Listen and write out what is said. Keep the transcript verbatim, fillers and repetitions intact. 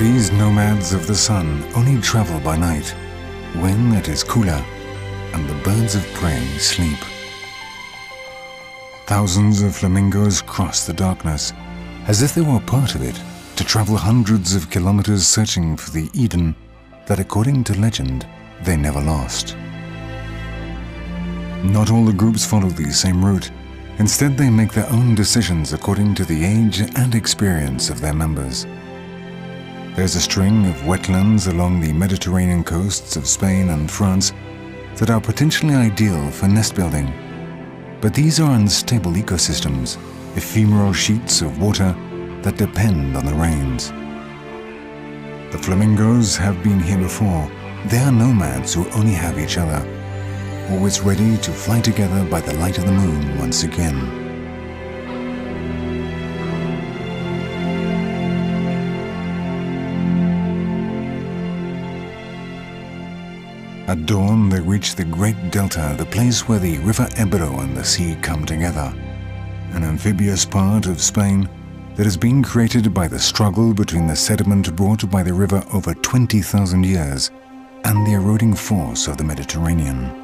These nomads of the sun only travel by night, when it is cooler and the birds of prey sleep. Thousands of flamingos cross the darkness, as if they were part of it, to travel hundreds of kilometers searching for the Eden that, according to legend, they never lost. Not all the groups follow the same route. Instead, they make their own decisions according to the age and experience of their members. There's a string of wetlands along the Mediterranean coasts of Spain and France that are potentially ideal for nest building. But these are unstable ecosystems, ephemeral sheets of water that depend on the rains. The flamingos have been here before. They are nomads who only have each other, always ready to fly together by the light of the moon once again. At dawn, they reach the Great Delta, the place where the River Ebro and the sea come together, an amphibious part of Spain that has been created by the struggle between the sediment brought by the river over twenty thousand years and the eroding force of the Mediterranean.